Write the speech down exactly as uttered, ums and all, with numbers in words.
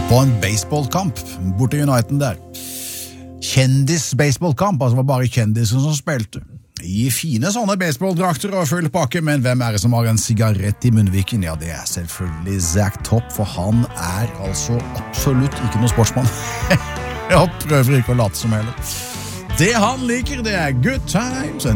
på en baseballkamp borte i United der. Kjendis-baseballkamp, altså det var bare kjendiser som spilte. I fine sånne baseballdrakter og full pakke, men hvem er det som har en sigarett i munnviken? Ja, det er selvfølgelig Zack Top, for han er altså absolutt ikke noe sportsmann. Jeg prøver ikke å late som heller. Det han liker, det er good times and